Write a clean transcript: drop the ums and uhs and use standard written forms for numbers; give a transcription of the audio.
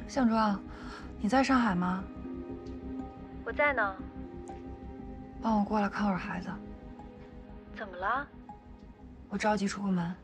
向庄，你在上海吗？ 我在呢。 帮我过来看会儿孩子。 怎么了？ 我着急出个门。